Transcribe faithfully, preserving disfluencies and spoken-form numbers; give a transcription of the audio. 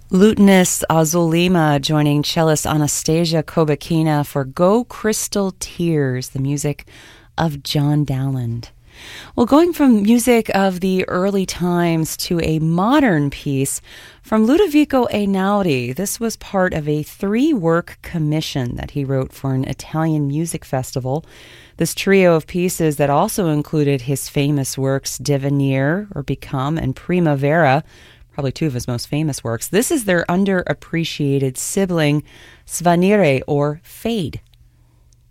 Lutenist Azulima joining cellist Anastasia Kobakina for Go Crystal Tears, the music of John Dowland. Well, going from music of the early times to a modern piece from Ludovico Einaudi. This was part of a three-work commission that he wrote for an Italian music festival. This trio of pieces that also included his famous works Divenire, or Become, and Primavera, probably two of his most famous works. This is their underappreciated sibling, Svanire, or Fade.